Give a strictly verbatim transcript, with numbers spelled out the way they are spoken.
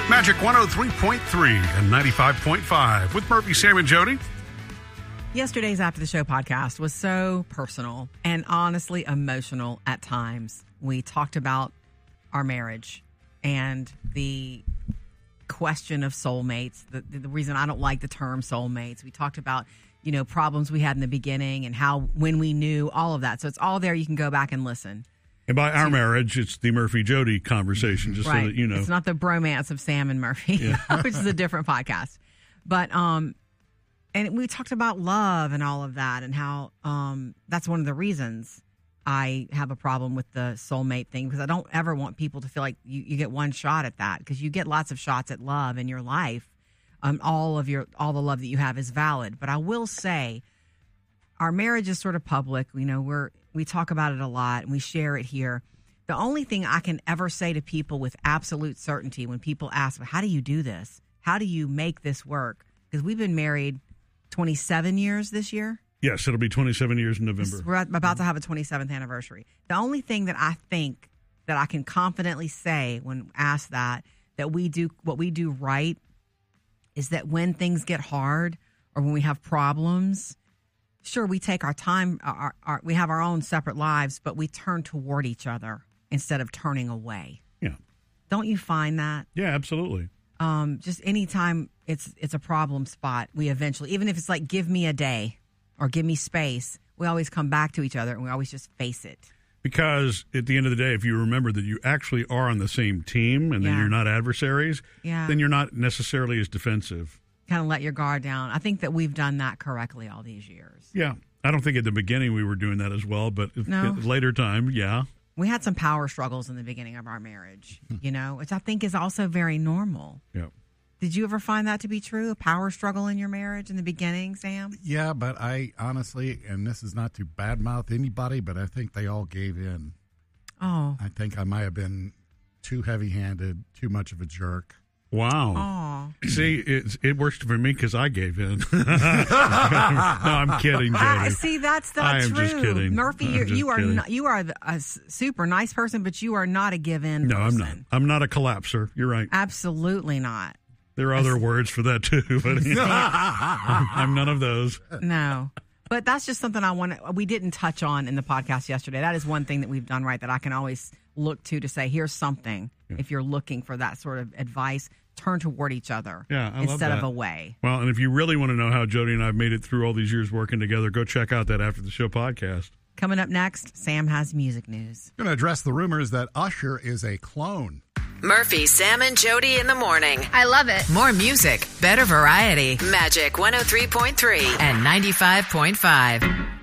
Magic one oh three point three and ninety-five point five with Murphy, Sam, and Jody. Yesterday's After the Show podcast was so personal and honestly emotional at times. We talked about our marriage and the question of soulmates, the, the reason I don't like the term soulmates. We talked about, you know, problems we had in the beginning and how, when we knew, all of that. So it's all there. You can go back and listen. And by our marriage, it's the Murphy-Jody conversation, just right. so that you know. It's not the bromance of Sam and Murphy, yeah. which is a different podcast. But, um, and we talked about love and all of that and how um, that's one of the reasons I have a problem with the soulmate thing, because I don't ever want people to feel like you, you get one shot at that, because you get lots of shots at love in your life. Um, all of your, all the love that you have is valid. But I will say our marriage is sort of public. You know, we're, we talk about it a lot and we share it here. The only thing I can ever say to people with absolute certainty when people ask, how do you do this? How do you make this work? Because we've been married twenty-seven years this year. Yes, it'll be twenty-seven years in November. We're about to have a twenty-seventh anniversary. The only thing that I think that I can confidently say when asked that, that we do, what we do right is that when things get hard or when we have problems, sure, we take our time, our, our, we have our own separate lives, but we turn toward each other instead of turning away. Yeah. Don't you find that? Yeah, absolutely. Um, just anytime it's it's a problem spot, we eventually, even if it's like, give me a day or give me space, we always come back to each other and we always just face it. Because at the end of the day, if you remember that you actually are on the same team and yeah. then you're not adversaries, yeah. then you're not necessarily as defensive. Kind of let your guard down. I think that we've done that correctly all these years. Yeah. I don't think at the beginning we were doing that as well, but no. at later time, yeah. We had some power struggles in the beginning of our marriage, you know, which I think is also very normal. Yeah. Did you ever find that to be true, a power struggle in your marriage in the beginning, Sam? Yeah, but I honestly, and this is not to badmouth anybody, but I think they all gave in. Oh. I think I might have been too heavy-handed, too much of a jerk. Wow. Aw. See, it, it works for me because I gave in. No, I'm kidding, Jody. I, see, that's not I am true. just kidding. Murphy, I'm you, just you are kidding. not, you are a super nice person, but you are not a give-in No, person. I'm not. I'm not a collapser. You're right. Absolutely not. There are other words for that, too. But I'm, I'm none of those. No. But that's just something I want to, we didn't touch on in the podcast yesterday. That is one thing that we've done right that I can always look to to say, here's something. Yeah. If you're looking for that sort of advice, turn toward each other yeah, I instead love of that. away. Well, and if you really want to know how Jody and I have made it through all these years working together, go check out that After the Show podcast. Coming up next, Sam has music news. I'm going to address the rumors that Usher is a clone. Murphy, Sam, and Jody in the morning. I love it. More music, better variety. Magic one oh three point three and ninety-five point five.